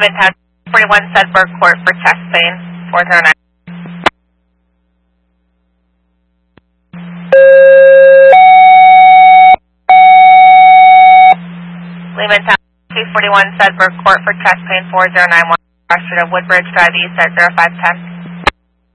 Town 41 Sudburg Court for chest pain, 409. Lehman Town 241 Sudburg Court for chest pain, 4091. Question of Woodbridge Drive East at 0510.